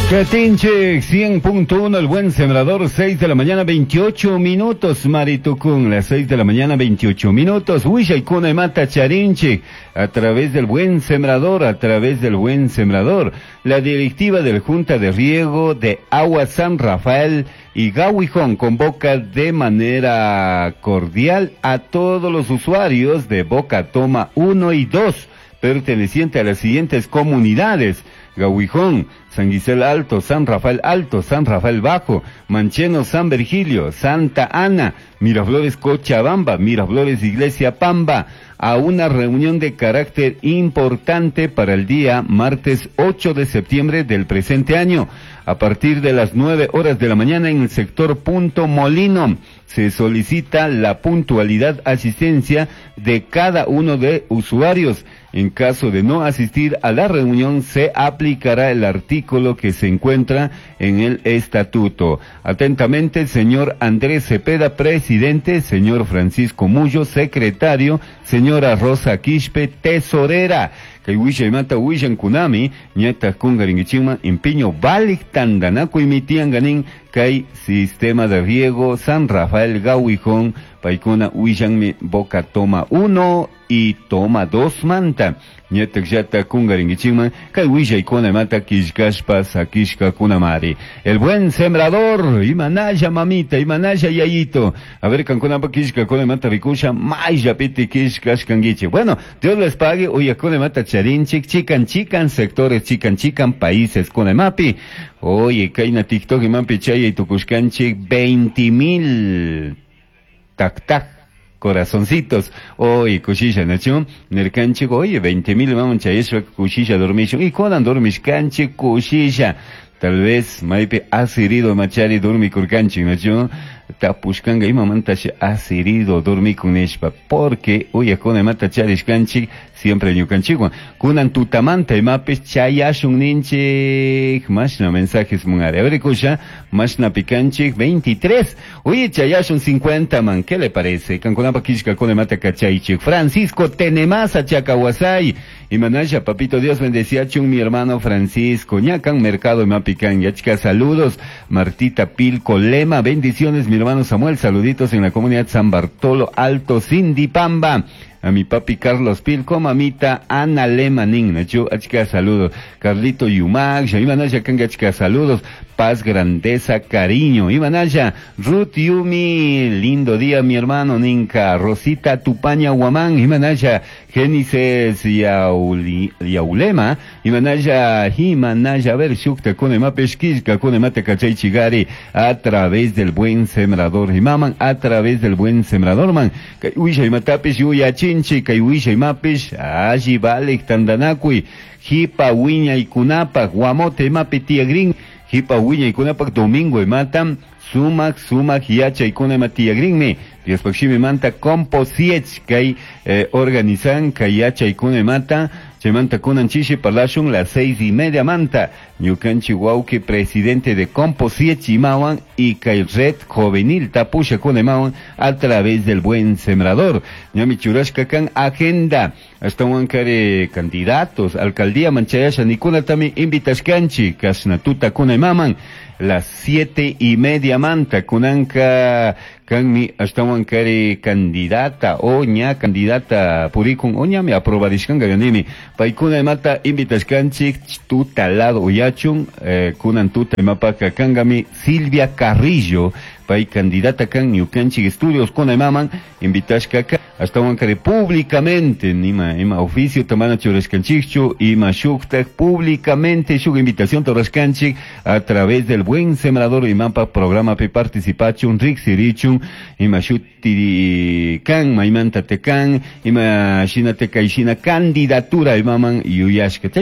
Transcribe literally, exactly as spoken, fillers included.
Catinche, cien punto uno, el buen sembrador, seis de la mañana, veintiocho minutos, Maritucún, las seis de la mañana, veintiocho minutos, Huichaykuna y Mata Charinche, a través del buen sembrador, a través del buen sembrador, la directiva del Junta de Riego de Agua San Rafael y Gauijón convoca de manera cordial a todos los usuarios de Boca Toma uno y dos, perteneciente a las siguientes comunidades: Gauijón, San Gisel Alto, San Rafael Alto, San Rafael Bajo, Mancheno, San Virgilio, Santa Ana, Miraflores Cochabamba, Miraflores Iglesia Pamba, a una reunión de carácter importante para el día martes ocho de septiembre del presente año, a partir de las nueve horas de la mañana en el sector Punto Molino. Se solicita la puntualidad asistencia de cada uno de usuarios. En caso de no asistir a la reunión, se aplicará el artículo que se encuentra en el estatuto. Atentamente, señor Andrés Cepeda, presidente; señor Francisco Mullo, secretario; señora Rosa Quispe, tesorera. Kay wishay mata wishan kunami, ñata kungaringichima, empeño balik tandanaku imitian ganin, kay sistema de riego San Rafael Gauijón, paikuna wishanmi Boca Toma uno y Toma dos manta. Ñetek yata kungaringichima, kay wishay kuna mata kishkashpa sakishka kunamari. El buen sembrador, imanaya mamita, imanaya yayito. A ver, kankunapa kishka kuna mata rikusha, maya piti kishkashkangichi. Bueno, Dios les pague, oye, kuna mata charinchik, chican chican, sectores chican chican, países kuna mapi. Oye, kaina TikTok y mapi chaya y tukushkanchik, veinte mil. Tac tac. Corazoncitos, oye, cuchilla, ¿no? Nercanche, oye, veinte mil, vamos a eso, cuchilla, dormishon, y cuando dormis canche, cuchilla, tal vez, maipe, has herido, machari, dormi, curcanche, ¿no? Tapushkanga, y mamantache, has herido, dormi, con espa, porque, oye, con el mata charishkanchi, siempre yo canchigua, kunan tutamanta, y mapes, chayashun ninche, mashna mensajes mungare, a ver, escucha, mashna picanchi, veintitrés, oye, chayashun cincuenta, man, ¿qué le parece? Canconapa kishka, con el mata cachaichik, Francisco Tenemasa, Chacahuasay, y manaya, papito Dios bendecía, chun, mi hermano Francisco, ñacan mercado, mapican, yachka, saludos, Martita Pilco Lema, bendiciones, mi hermano Samuel, saluditos en la comunidad San Bartolo Alto, Sindipamba. A mi papi Carlos Pilco, mamita Ana Lemanin, Nacho, achka, saludos. Carlito Yumak, Imanaya Kanga, achka, saludos. Paz, grandeza, cariño. Imanaya, Ruth Yumi, lindo día, mi hermano Ninka. Rosita Tupaña Huamán, Imanaya, Génesis Yauli, Yaulema, Imanaya, Imanaya, a ver, Shukta, Konema Pesquisca, Konema Tecachay Chigari, a través del buen sembrador. Imaman, a través del buen sembrador, man. Uisha, Imatapis, Uyachin. Kay wishay mapish, allí vale, tandanakui, hipa wiña y kunapa, guamote mapi tiagrin, hipa wiña y kunapa domingo y matam, sumak, sumak, yacha y kunema tiagrin me, Dios pakshimi manta composiech, kay eh, organizan, kay yacha y kunemata, se manta kunan chishi parlashun las seis y media manta, Ñucanchi Huauque, presidente de Composiech y Mawan, y kay red juvenil tapusha kunemawan a través del buen sembrador. Ñami churashkakan agenda, hasta huancare candidatos, alcaldía manchayasha nikuna tami invitashkanchi, kashnatuta kunemaman, las siete y media manta, kunanka kanmi hasta huancare candidata, o ña candidata purikun, o ñami aprobadishkanga ganimi, paikuna mata invitashkanchi, tuta lado uyachun, eh, kunan tuta mapaka kangami, Silvia Carrillo, pay candidata kan Ñucanchi Estudios con maman, invitashka hasta huancare públicamente, nima, ima oficio tamana churascanchichu, ima shuktak públicamente, shuga invitación torascanchik, a través del buen sembrador y mapa programa pe participachun, rixirichun, ima shuti kan, maimanta te kan, ima shinate kaishina candidatura y maman, y uyashka.